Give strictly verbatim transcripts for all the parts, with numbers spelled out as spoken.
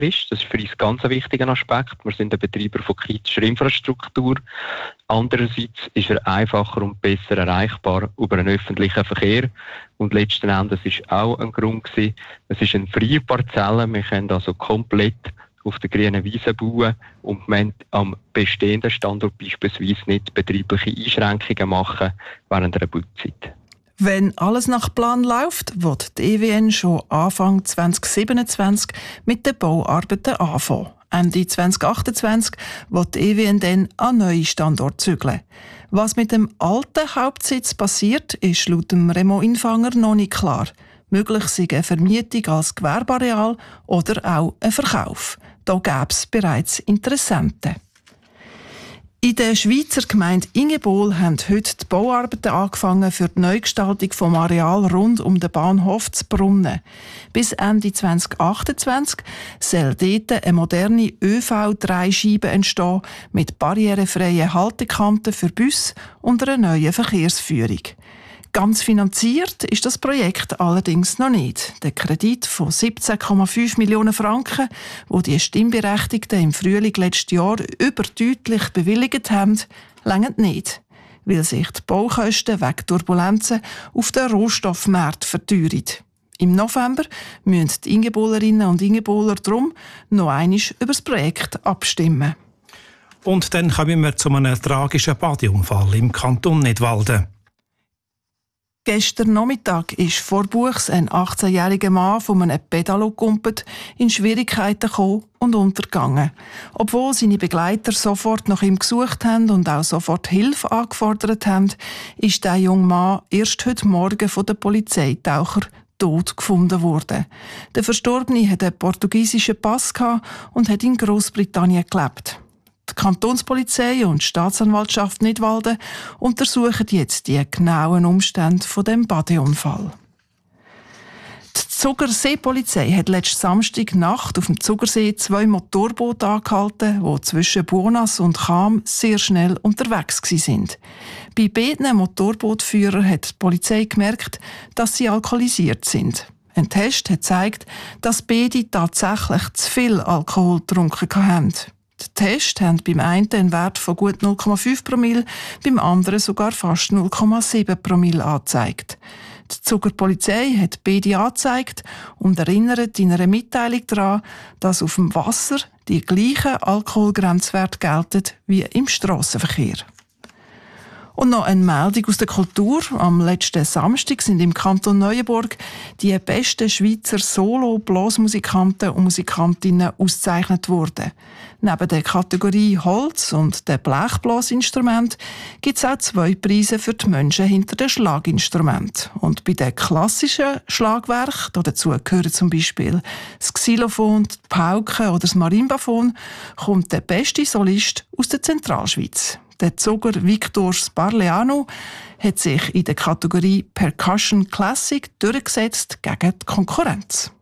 ist. Das ist für uns ganz ein wichtiger Aspekt. Wir sind ein Betreiber von kritischer Infrastruktur. Andererseits ist er einfacher und besser erreichbar über einen öffentlichen Verkehr. Und letzten Endes ist auch ein Grund gewesen, es ist eine freie Parzelle. Wir können also komplett auf der grünen Wiese bauen und wir haben am bestehenden Standort beispielsweise nicht betriebliche Einschränkungen machen während einer Bauzeit. Wenn alles nach Plan läuft, wird die E W N schon Anfang zwanzig siebenundzwanzig mit den Bauarbeiten anfangen. Ende zwanzig achtundzwanzig wird die E W N dann an neue Standorte zügeln. Was mit dem alten Hauptsitz passiert, ist laut dem Remo Infanger noch nicht klar. Möglich sei eine Vermietung als Gewerbeareal oder auch ein Verkauf. Da gäbe es bereits Interessenten. In der Schweizer Gemeinde Ingebol haben heute die Bauarbeiten angefangen für die Neugestaltung des Areals rund um den Bahnhof zu Brunnen. Bis Ende zwanzig achtundzwanzig soll dort eine moderne Ö V-Dreischeibe entstehen mit barrierefreien Haltekanten für Busse und einer neuen Verkehrsführung. Ganz finanziert ist das Projekt allerdings noch nicht. Der Kredit von siebzehn Komma fünf Millionen Franken, wo die Stimmberechtigten im Frühling letzten Jahr überdeutlich bewilligt haben, reicht nicht, weil sich die Baukosten wegen Turbulenzen auf den Rohstoffmärkten verteuern. Im November müssen die Ingebolerinnen und Ingeboler darum noch einmal über das Projekt abstimmen. Und dann kommen wir zu einem tragischen Badeunfall im Kanton Nidwalden. Gestern Nachmittag ist vor Buchs ein achtzehnjähriger Mann von einem Pedalo gumpet in Schwierigkeiten gekommen und untergegangen. Obwohl seine Begleiter sofort nach ihm gesucht haben und auch sofort Hilfe angefordert haben, ist der junge Mann erst heute Morgen von den Polizeitauchern tot gefunden worden. Der Verstorbene hatte einen portugiesischen Pass und hat in Grossbritannien gelebt. Die Kantonspolizei und die Staatsanwaltschaft Nidwalden untersuchen jetzt die genauen Umstände von dem Badeunfall. Die Zugersee-Polizei hat letzten Samstag Nacht auf dem Zugersee zwei Motorboote angehalten, die zwischen Buonas und Cham sehr schnell unterwegs waren. Bei beiden Motorbootführern hat die Polizei gemerkt, dass sie alkoholisiert sind. Ein Test hat gezeigt, dass beide tatsächlich zu viel Alkohol getrunken haben. Die Tests haben beim einen einen Wert von gut null Komma fünf Promille, beim anderen sogar fast null Komma sieben Promille angezeigt. Die Zuckerpolizei hat beide angezeigt und erinnert in einer Mitteilung daran, dass auf dem Wasser die gleichen Alkoholgrenzwerte gelten wie im Strassenverkehr. Und noch eine Meldung aus der Kultur. Am letzten Samstag sind im Kanton Neuenburg die besten Schweizer Solo-Blasmusikanten und Musikantinnen ausgezeichnet worden. Neben der Kategorie Holz und der Blechblasinstrument gibt es auch zwei Preise für die Menschen hinter den Schlaginstrumenten. Und bei den klassischen Schlagwerken, dazu gehören zum Beispiel das Xylophon, die Pauke oder das Marimbaphon, kommt der beste Solist aus der Zentralschweiz. Der Zuger Victor Sparleano hat sich in der Kategorie Percussion Classic durchgesetzt gegen die Konkurrenz.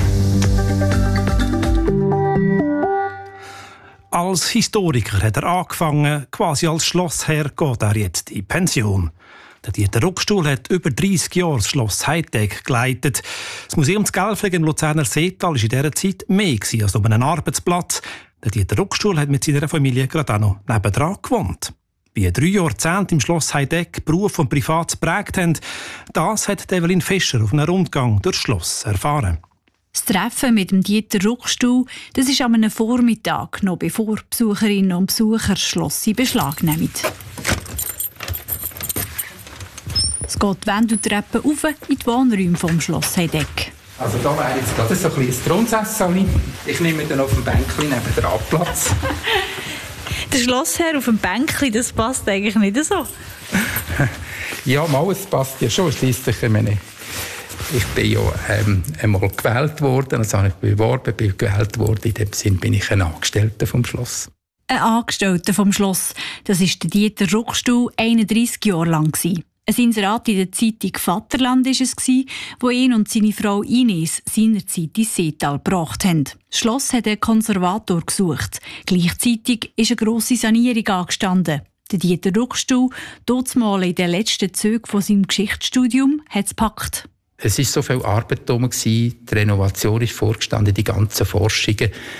Als Historiker hat er angefangen, quasi als Schlossherr geht er jetzt in Pension. Der Dieter Ruckstuhl hat über dreissig Jahre das Schloss Heidegg geleitet. Das Museum zu Gelfling im Luzerner Seetal war in dieser Zeit mehr als um einen Arbeitsplatz. Der Dieter Ruckstuhl hat mit seiner Familie gerade auch noch nebendran gewohnt. Wie drei Jahrzehnte im Schloss Heidegg Beruf und Privat geprägt haben, das hat Evelyn Fischer auf einem Rundgang durchs Schloss erfahren. Das Treffen mit dem Dieter Ruckstuhl, das ist an einem Vormittag, noch bevor Besucherinnen und Besucher das Schloss in Beschlag nehmen. Es geht die Wände und Treppen rauf in die Wohnräume vom Schloss Heidegg. Also da wäre jetzt gerade so ein kleines Thronsässeli. Ich nehme dann auf dem Bänkchen neben der Platz. Der Schlossherr auf dem Bänkchen, das passt eigentlich nicht so. Ja, mal, es passt ja schon. Schliesslich, ich meine, ich bin ja ähm, einmal gewählt worden, also habe ich beworben, bin gewählt worden. In dem Sinn bin ich ein Angestellter vom Schloss. Ein Angestellter vom Schloss, das war der Dieter Ruckstuhl einunddreissig Jahre lang. Ein Inserat in der Zeitung «Vaterland» war es, wo ihn und seine Frau Ines seinerzeit ins Seetal gebracht haben. Das Schloss hat einen Konservator gesucht. Gleichzeitig ist eine grosse Sanierung angestanden. Der Dieter Ruckstuhl, damals in den letzten Zügen von seinem Geschichtsstudium, hat es gepackt. Es war so viel Arbeit herum, die Renovation ist vorgestanden, die ganzen Forschungen.